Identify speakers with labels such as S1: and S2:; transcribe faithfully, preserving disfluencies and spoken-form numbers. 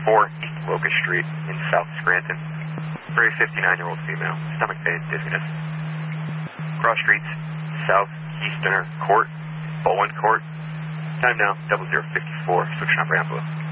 S1: four East Locust Street in South Scranton. For a fifty-nine-year-old female, stomach pain, dizziness. Cross Streets, South Easterner Court, Bowen Court. Time now, double zero fifty-four, switching operator ambulance.